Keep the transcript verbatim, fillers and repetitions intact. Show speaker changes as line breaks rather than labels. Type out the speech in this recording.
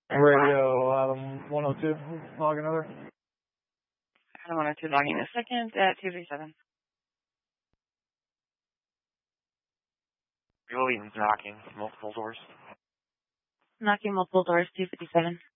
Radio Adam one oh two, log another.
Adam one oh two logging a second at two fifty-seven.
Williams knocking multiple doors.
Knocking multiple doors, two fifty-seven.